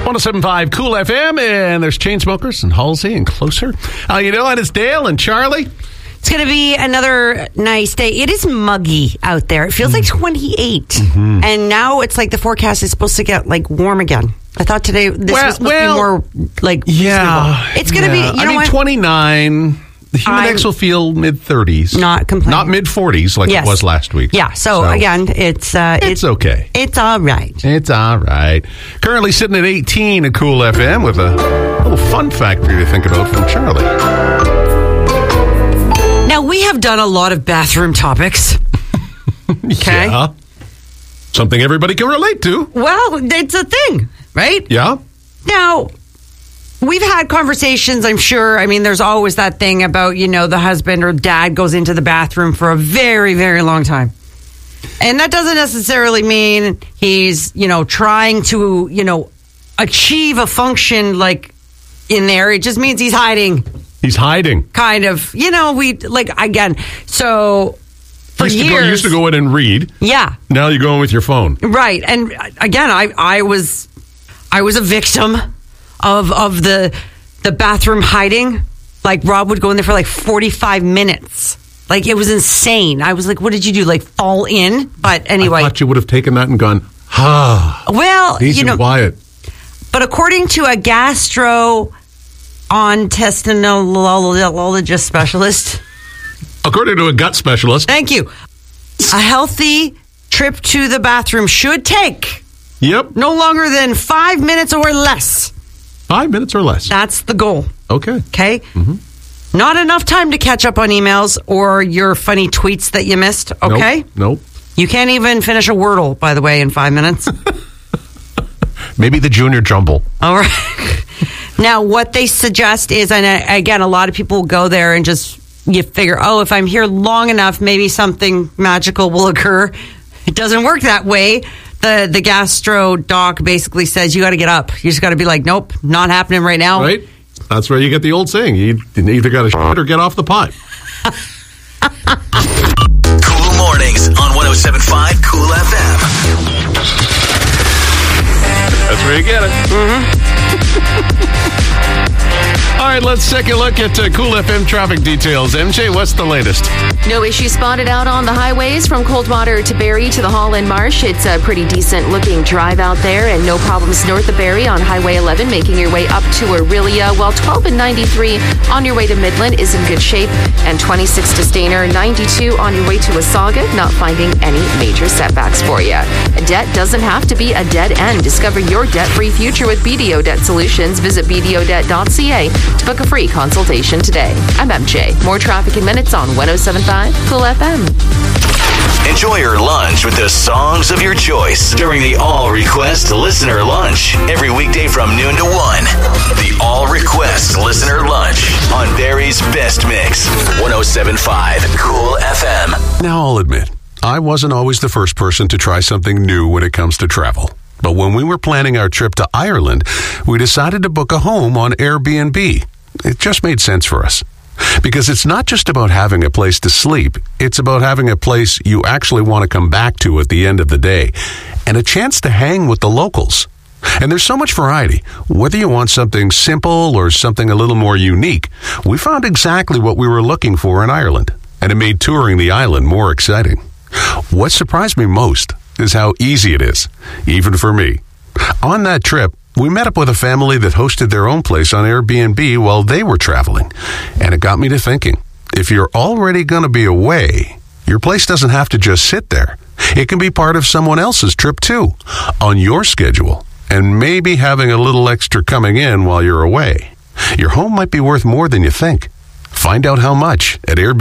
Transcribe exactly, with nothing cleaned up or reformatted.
one oh seven point five Cool F M, and there's Chainsmokers and Halsey and Closer. How you doing? It's Dale and Charlie. It's going to be another nice day. It is muggy out there. It feels like twenty-eight. Mm-hmm. And now it's like the forecast is supposed to get like warm again. I thought today this well, was supposed well, to be more like yeah. reasonable. It's going to yeah. be, you I know mean, what? twenty-nine. The Humidex will feel mid-thirties. Not complaining. Not mid-forties like yes. it was last week. Yeah, so, so again, it's... Uh, it's, it's okay. It's all right. It's all right. Currently sitting at eighteen at Cool F M with a little fun fact for you to think about from Charlie. Now, we have done a lot of bathroom topics. Okay? Yeah. Something everybody can relate to. Well, it's a thing, right? Yeah. Now... We've had conversations, I'm sure. I mean, there's always that thing about, you know, the husband or dad goes into the bathroom for a very, very long time. And that doesn't necessarily mean he's, you know, trying to, you know, achieve a function like in there. It just means he's hiding. He's hiding. Kind of. You know, we, like, again, so for used years. To go, you used to go in and read. Yeah. Now you're going with your phone. Right. And again, I, I was, I was a victim of of the the bathroom hiding. Like, Rob would go in there for like forty-five minutes. Like, it was insane. I was like, what did you do? Like, fall in? But anyway. I thought you would have taken that and gone, ah. Well, easy you know. And quiet. But according to a gastroenterologist specialist. According to a gut specialist. Thank you. A healthy trip to the bathroom should take. Yep. No longer than five minutes or less. Five minutes or less. That's the goal. Okay. Okay? Mm-hmm. Not enough time to catch up on emails or your funny tweets that you missed, okay? Nope. nope. You can't even finish a Wordle, by the way, in five minutes. Maybe the junior jumble. All right. Now, what they suggest is, and again, a lot of people go there and just, you figure, oh, if I'm here long enough, maybe something magical will occur. It doesn't work that way. The the gastro doc basically says you got to get up. You just got to be like, nope, not happening right now. Right? That's where you get the old saying. You either got to shit or get off the pot. Cool mornings on one oh seven point five Cool F M. That's where you get it. Mm-hmm. All right, let's take a look at uh, Cool F M traffic details. M J, what's the latest? No issue spotted out on the highways from Coldwater to Barrie to the Holland Marsh. It's a pretty decent looking drive out there, and no problems north of Barrie on Highway eleven, making your way up to Orillia, while twelve and ninety-three on your way to Midland is in good shape, and twenty-six to Stayner, ninety-two on your way to Wasaga, not finding any major setbacks for you. Debt doesn't have to be a dead end. Discover your debt-free future with B D O Debt Solutions. Visit b d o debt dot c a to book a free consultation today. I'm M J. More traffic in minutes on one oh seven point five Cool F M. Enjoy your lunch with the songs of your choice during the All Request Listener Lunch. Every weekday from noon to one. The All Request Listener Lunch on Barrie's Best Mix. one oh seven point five Cool F M. Now, I'll admit, I wasn't always the first person to try something new when it comes to travel. But when we were planning our trip to Ireland, we decided to book a home on Airbnb. It just made sense for us. Because it's not just about having a place to sleep, it's about having a place you actually want to come back to at the end of the day, and a chance to hang with the locals. And there's so much variety. Whether you want something simple or something a little more unique, we found exactly what we were looking for in Ireland, and it made touring the island more exciting. What surprised me most is how easy it is, even for me. On that trip, we met up with a family that hosted their own place on Airbnb while they were traveling. And it got me to thinking, if you're already going to be away, your place doesn't have to just sit there. It can be part of someone else's trip too, on your schedule, and maybe having a little extra coming in while you're away. Your home might be worth more than you think. Find out how much at Airbnb.